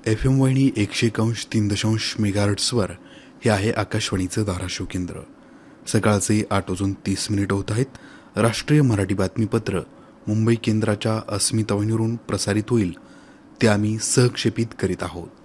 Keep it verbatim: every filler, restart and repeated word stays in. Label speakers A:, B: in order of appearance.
A: F M वाहिनी एकशे एकांश तीन दशांश मेगाहर्ट्सवर हे आहे आकाशवाणीचं धाराशिव केंद्र. सकाळचे आठ वाजून तीस मिनिट होत आहेत. राष्ट्रीय मराठी बातमीपत्र मुंबई केंद्राच्या अस्मिता वाहिनीवरून प्रसारित होईल ते आम्ही सहक्षेपित करीत आहोत.